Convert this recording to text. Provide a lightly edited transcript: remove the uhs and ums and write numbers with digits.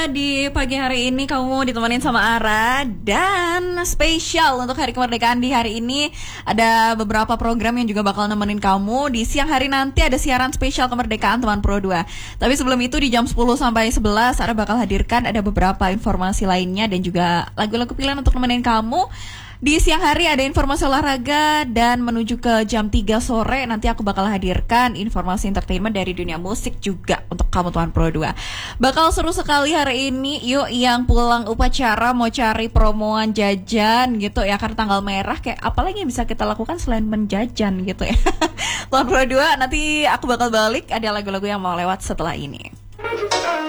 di pagi hari ini kamu ditemenin sama Ara. Dan spesial untuk Hari Kemerdekaan di hari ini ada beberapa program yang juga bakal nemenin kamu. Di siang hari nanti ada siaran spesial kemerdekaan teman Pro 2. Tapi sebelum itu di jam 10 sampai 11 Ara bakal hadirkan ada beberapa informasi lainnya dan juga lagu-lagu pilihan untuk nemenin kamu. Di siang hari ada informasi olahraga dan menuju ke jam 3 sore nanti aku bakal hadirkan informasi entertainment dari dunia musik juga untuk kamu Tuan Pro 2. Bakal seru sekali hari ini. Yuk yang pulang upacara mau cari promoan jajan gitu ya, karena tanggal merah kayak apalagi yang bisa kita lakukan selain menjajan gitu ya. Tuan Pro 2 nanti aku bakal balik, ada lagu-lagu yang mau lewat setelah ini.